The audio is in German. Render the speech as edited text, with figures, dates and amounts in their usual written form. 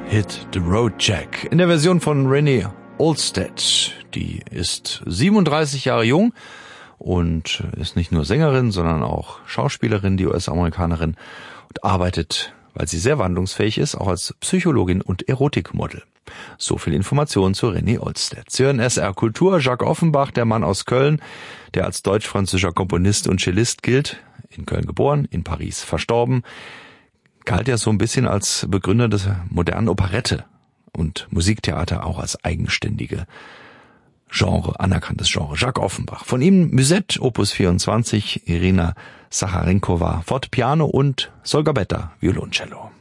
Hit the Road Jack in der Version von Renee Olstead. Die ist 37 Jahre jung und ist nicht nur Sängerin, sondern auch Schauspielerin, die US-Amerikanerin, und arbeitet, weil sie sehr wandlungsfähig ist, auch als Psychologin und Erotikmodel. So viel Informationen zu Renee Olstead. Sie hören SR Kultur. Jacques Offenbach, der Mann aus Köln, der als deutsch-französischer Komponist und Cellist gilt, in Köln geboren, in Paris verstorben, galt er so ein bisschen als Begründer des modernen Operette und Musiktheater auch als eigenständige Genre, anerkanntes Genre. Jacques Offenbach. Von ihm Musette, Opus 24, Irina Sacharenkova, Fortepiano und Solga Betta, Violoncello.